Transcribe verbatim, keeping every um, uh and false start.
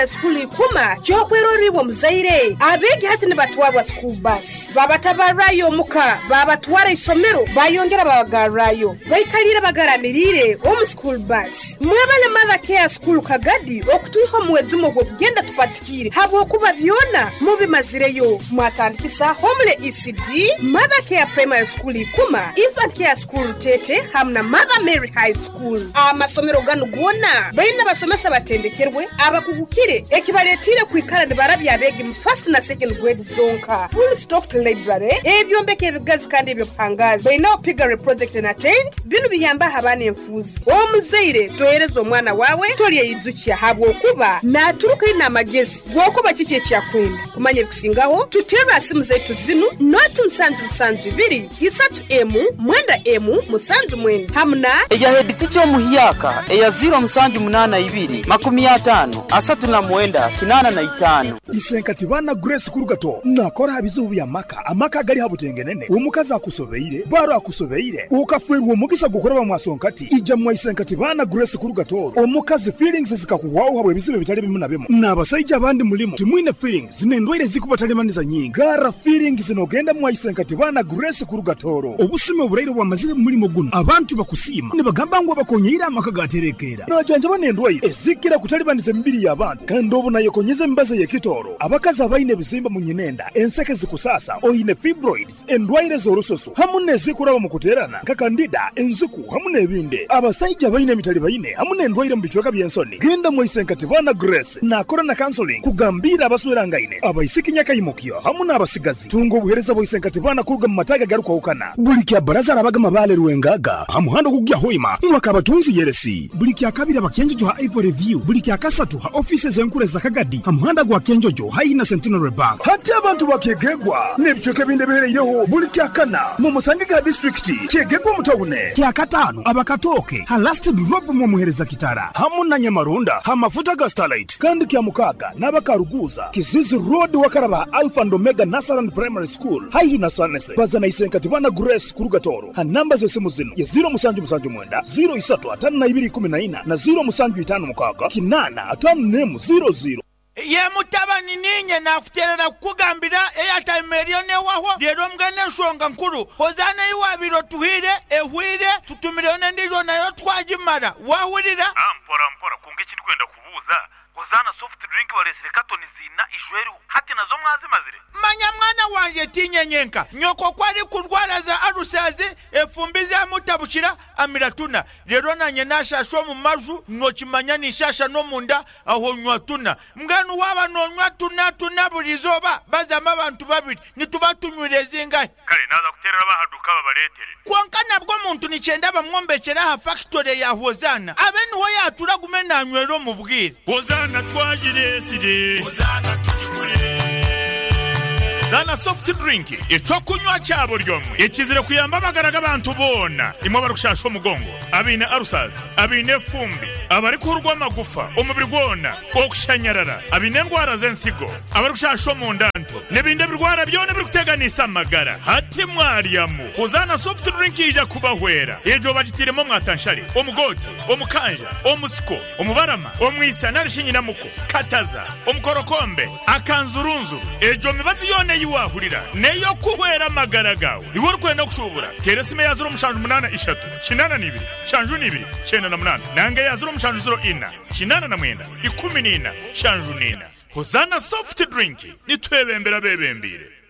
School kuma chokweroriwo muzaire abegi hati ne batwabwa school bus babatabarayo muka babatwara isomero bayongera babagarayo bayikalira bagaramirire omu school bus mwebale mother care school kagadi okutuho muwezumo gwo kugenda tupatikire habo kuba byona mubimazireyo mwatandikisa homle E C D mother care primary school kuma infant care school tete hamna mother Mary high school amasomero gano gona bayina basomesa batendekerwe abakugukire ekibaletire kwikala ne barabya abegi mu first na second grade zonka full stocked library ebyombeke ebigazi kandi ebyo pangazi bayina opigare project and attend bino biyamba abana enfuzi omuzaire toyerezo omwana wawe toliye yizukiya habwo kuba naturuka ina magezi gwokuba kiki ekyakwenda kumanye kusingaho tutera asimu zetu zinu not msanju msanju biri isatu emu mwenda emu musanju mwenda hamna eya hediticho muhiyaka eya zero msanju munana ibiri makumi atano asatu na mwenda kinana na itano isenkati bana Grace Kurugato nakora habizubu ya maka amaka gali habutengenene umukaza akusobeire baro akusobeire ukafwerwa mugisa gukora bamwasonkati ija mu isenkati bana Grace Kurugato omukazi feelings zikakuwaho habwe bizibe bitali bimu na bimu nabasayija abandi mulimo timwine feelings zinendwire zikubatalемaniza nyinga gara feelings zinogenda mu isenkati bana Grace Kurugatoro obusime obureiro bwa mazire mulimo guno abantu bakusima ne bagamba ngo bakonyira amaka gaterekera najanja banendwire ezikira kutalibaniza mbiri y'abantu kandi obu nayo konyeze mbaze yekitoro abakaza abaine bizimba mu nyinenda enseke zikusasa oyine fibroids endwaire z'orusoso hamune zikuraba mu kuterana nka kandida enzuku hamune ebinde abasajja baine mitali baine hamune endwaire mu bichweka byensoni genda mu isenkati bana Grace nakora na counseling kugambira abaswera ngaine abaisikinya kayimukyo hamune abasigazi tungo buhereza bo isenkati bana kuruga mu mataga garuka ukana buli kya baraza abagama bale ruwengaga hamuhando kugya hoima mwaka batunzi yeresi buli kya kabira bakenjo ha Ivory Review buli kya kasatu ha offices enkure za Kagadi hamuhanda gwa kenjojo haina Centenary Bank hati abantu bakegegwa nebichoke binde bereireho buli kya kana mu Musangiga district kegegwa mutawune kya katano abakatoke ha last drop mu muhereza kitara hamuna Nyamarunda ha mafuta ga Starlight kandi kya mukaga nabakaruguza Kizizi Road wakaraba Alpha and Omega Nursery Primary School haina Sanese bazana isenkati bana Grace Kurugatoro ha namba zo simu zino ya zero musanju musanju mwenda zero isatu atanu na ibiri kumi na ina na zero musanju itanu mukaga kinana atanu nemu zero zero ye mutabani ninye nafuterera kugambira eyata milione waho lero mgane nsonga nkuru hozana iwabiro tuhire ehwire tutumirone ndizo nayo twajimara wahurira ampora mpora kunge kiri kwenda kubuza hozana soft drink balesirekato nizina ijweru hati nazo mwazi mazire manya mwana wanje tinyenyenka nyoko kwari kurwara za arusazi efumbize amutabushira amiratuna lero nanye nashashwa mu maju no kimanya nishasha no munda aho nywatuna mganu waba no nywatuna tuna burizoba bazama abantu babiri nitubatunyureze ingahe kare naza kuterera bahaduka babaletere kwankana bwo muntu nicenda bamwombekera ha factory ya hozana abeni ho yatura gumena nywero mu bwire hozana twajire side hozana tujigure Zana soft drink echo kunywa cyabo ryomwe ekizire kuyamba abagaraga abantu bona imwe barushasho mugongo abine arusazi abine fumbi abari kurwa magufa umubiri gwona okushanyarara abine ndwara zensigo abarushasho mu ndanto nebinde birwara byone biri kuteganisa amagara hati mwariyamu uzana soft drink ija kubahwera ejo bagitiremo mwatanshari omugoti omukanja omusiko omubarama omwisa narishinyina muko kataza omukorokombe akanzurunzu ejo mibazi yone yiwahurira neyo kuhwera magara gawe iwo rukwenda kushubura keresime yazuro mushanju munana ishatu kinana nibiri shanju nibiri chena na munana nange yazuro mushanju zero ina kinana na mwenda ikumi nina shanju nina hozana soft drink nitwebembera bebembire